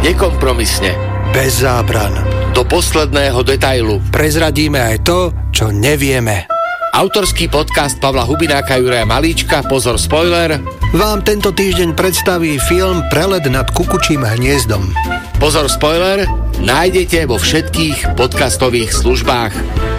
Nekompromisne. Bez zábran. Do posledného detailu. Prezradíme aj to, čo nevieme. Autorský podcast Pavla Hubináka, Juraja Malíčka, pozor spoiler, vám tento týždeň predstaví film Prelet nad kukučím hniezdom. Pozor spoiler, nájdete vo všetkých podcastových službách.